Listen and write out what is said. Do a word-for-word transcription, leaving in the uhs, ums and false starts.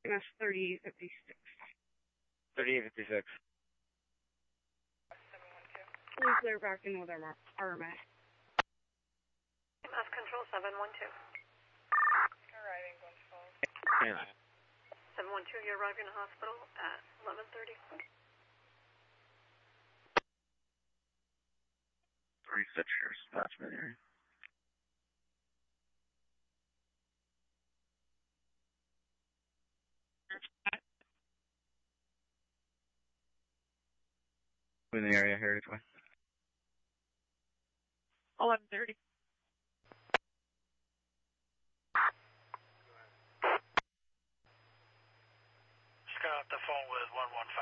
That's thirty-eight fifty-six. thirty-eight fifty-six. Please clear back in with our R M A. Mass Control seven one two. Arriving Glens Falls. Yeah. seven one two, you're arriving in the hospital at eleven thirty. Reset your attachment area. In the area, Heritage Way. eleven thirty. Just got off the phone with one one